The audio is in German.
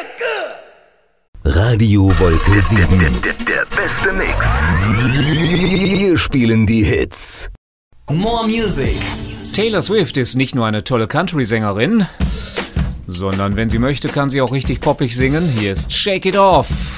Radio Wolke 7. Der beste Mix. Wir spielen die Hits. More Music. Taylor Swift ist nicht nur eine tolle Country-Sängerin, sondern wenn sie möchte, kann sie auch richtig poppig singen. Hier ist Shake It Off.